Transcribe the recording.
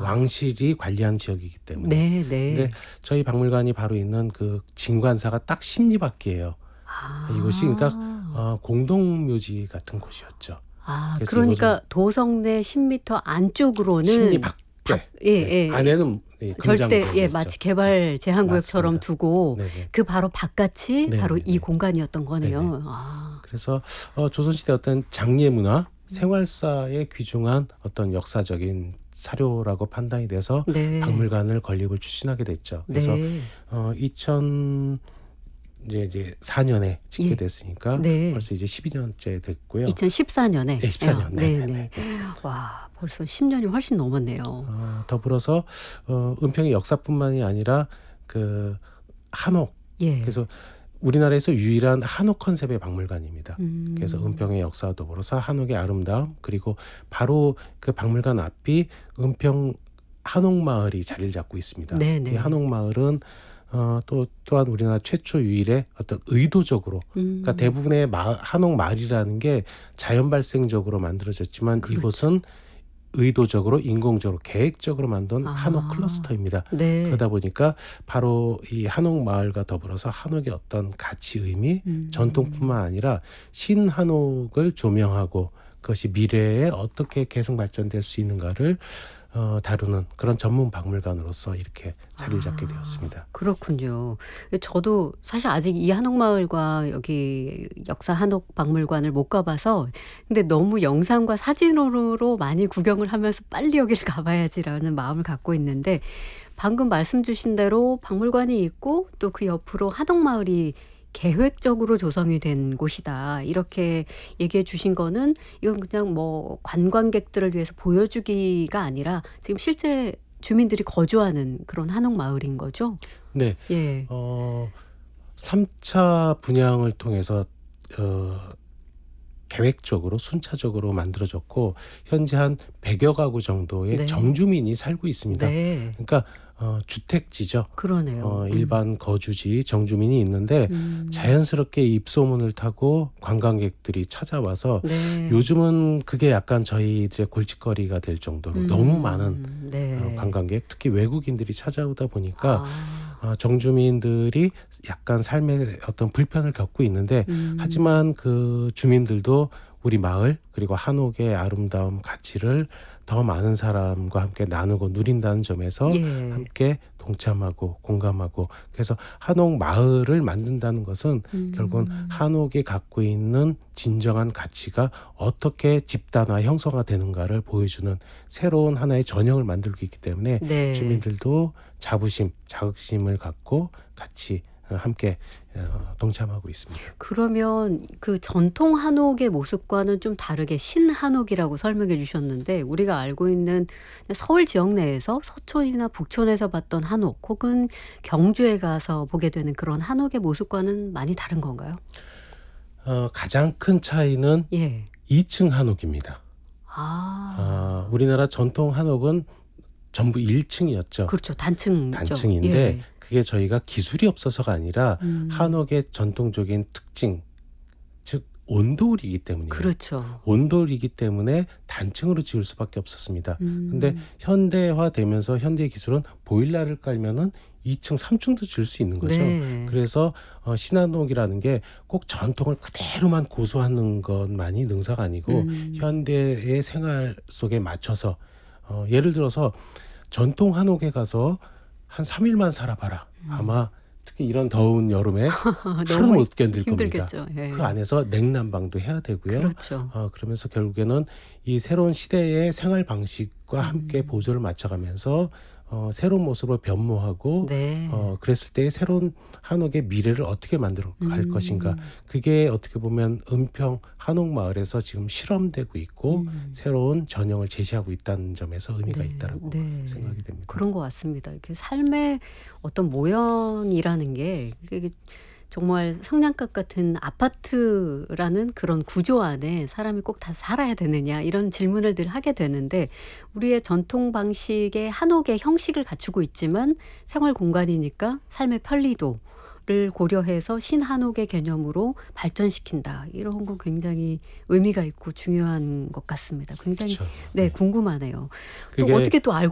왕실이 관리한 지역이기 때문에. 네, 근데 네. 저희 박물관이 바로 있는 그 진관사가 딱 10리밖이에요. 이곳이 그러니까 공동묘지 같은 곳이었죠. 그래서 그러니까 도성 내 10m 안쪽으로는 10리 밖에 예. 안에는 절대 금장지역이었죠. 마치 개발 제한구역처럼 맞습니다. 두고 네네. 그 바로 바깥이 네네네. 바로 이 공간이었던 거네요. 네네. 그래서 조선시대 어떤 장례문화, 생활사에 귀중한 어떤 역사적인 사료라고 판단이 돼서 네. 박물관을 건립을 추진하게 됐죠. 그래서 네. 2004년에 짓게 예. 됐으니까 네. 벌써 이제 12년째 됐고요. 2014년에. 네, 14년. 네. 와, 벌써 10년이 훨씬 넘었네요. 더불어서 은평의 역사뿐만이 아니라 그 한옥. 예. 그래서 우리나라에서 유일한 한옥 컨셉의 박물관입니다. 그래서 은평의 역사와 더불어서 한옥의 아름다움, 그리고 바로 그 박물관 앞이 은평 한옥마을이 자리를 잡고 있습니다. 네네. 이 한옥마을은 또한 우리나라 최초 유일의 어떤 의도적으로, 그러니까 대부분의 한옥마을이라는 게 자연 발생적으로 만들어졌지만 그렇죠. 이곳은 의도적으로 인공적으로 계획적으로 만든 한옥 클러스터입니다. 네. 그러다 보니까 바로 이 한옥 마을과 더불어서 한옥의 어떤 가치 의미, 전통뿐만 아니라 신한옥을 조명하고 그것이 미래에 어떻게 계속 발전될 수 있는가를 다루는 그런 전문 박물관으로서 이렇게 자리를 잡게 되었습니다. 그렇군요. 저도 사실 아직 이 한옥마을과 여기 역사 한옥박물관을 못 가봐서 근데 너무 영상과 사진으로 많이 구경을 하면서 빨리 여기를 가봐야지라는 마음을 갖고 있는데 방금 말씀 주신 대로 박물관이 있고 또 그 옆으로 한옥마을이 계획적으로 조성이 된 곳이다. 이렇게 얘기해 주신 거는 이건 그냥 뭐 관광객들을 위해서 보여주기가 아니라 지금 실제 주민들이 거주하는 그런 한옥 마을인 거죠? 네. 예. 3차 분양을 통해서 계획적으로 순차적으로 만들어졌고 현재 한 100여 가구 정도의 네. 정주민이 살고 있습니다. 네. 그러니까 주택지죠. 그러네요. 일반 거주지 정주민이 있는데 자연스럽게 입소문을 타고 관광객들이 찾아와서 네. 요즘은 그게 약간 저희들의 골칫거리가 될 정도로 너무 많은 네. 관광객, 특히 외국인들이 찾아오다 보니까 정주민들이 약간 삶의 어떤 불편을 겪고 있는데 하지만 그 주민들도 우리 마을 그리고 한옥의 아름다움 가치를 더 많은 사람과 함께 나누고 누린다는 점에서 예. 함께 동참하고 공감하고 그래서 한옥 마을을 만든다는 것은 결국은 한옥이 갖고 있는 진정한 가치가 어떻게 집단화 형성화 되는가를 보여주는 새로운 하나의 전형을 만들고 있기 때문에 네. 주민들도 자부심, 자긍심을 갖고 같이 함께 동참하고 있습니다. 그러면 그 전통 한옥의 모습과는 좀 다르게 신한옥이라고 설명해 주셨는데 우리가 알고 있는 서울 지역 내에서 서촌이나 북촌에서 봤던 한옥 혹은 경주에 가서 보게 되는 그런 한옥의 모습과는 많이 다른 건가요? 가장 큰 차이는 예. 2층 한옥입니다. 우리나라 전통 한옥은 전부 1층이었죠. 그렇죠. 단층인데 단층인데 그게 저희가 기술이 없어서가 아니라 한옥의 전통적인 특징, 즉 온돌이기 때문이에요. 그렇죠. 온돌이기 때문에 단층으로 지을 수밖에 없었습니다. 근데 현대화되면서 현대 기술은 보일러를 깔면은 2층, 3층도 지을 수 있는 거죠. 네. 그래서 신한옥이라는 게 꼭 전통을 그대로만 고수하는 것만이 능사가 아니고 현대의 생활 속에 맞춰서 예를 들어서 전통 한옥에 가서 한 3일만 살아봐라. 아마 특히 이런 더운 여름에 하루 못 견딜 겁니다. 힘들겠죠. 예. 그 안에서 냉난방도 해야 되고요. 그렇죠. 그러면서 결국에는 이 새로운 시대의 생활 방식과 함께 보조를 맞춰가면서 새로운 모습으로 변모하고 네. 그랬을 때 새로운 한옥의 미래를 어떻게 만들어 갈 것인가. 그게 어떻게 보면 은평 한옥마을에서 지금 실험되고 있고 새로운 전형을 제시하고 있다는 점에서 의미가 있다라고 생각이 됩니다. 그런 것 같습니다. 이렇게 삶의 어떤 모형이라는 게 이게 정말 성냥갑 같은 아파트라는 그런 구조 안에 사람이 꼭 다 살아야 되느냐 이런 질문을 늘 하게 되는데 우리의 전통 방식의 한옥의 형식을 갖추고 있지만 생활 공간이니까 삶의 편리도를 고려해서 신한옥의 개념으로 발전시킨다. 이런 건 굉장히 의미가 있고 중요한 것 같습니다. 굉장히 그렇죠. 네, 궁금하네요. 또 그게 어떻게 또 알고